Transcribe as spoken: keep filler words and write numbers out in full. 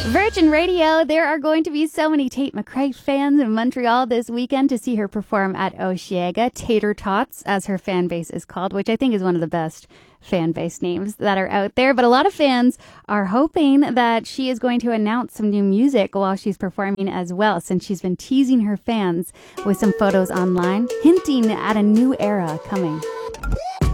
Virgin Radio, there are going to be so many Tate McRae fans in Montreal this weekend to see her perform at Osheaga. Tater Tots, as her fan base is called, which I think is one of the best fan base names that are out there. But a lot of fans are hoping that she is going to announce some new music while she's performing as well, since she's been teasing her fans with some photos online, hinting at a new era coming.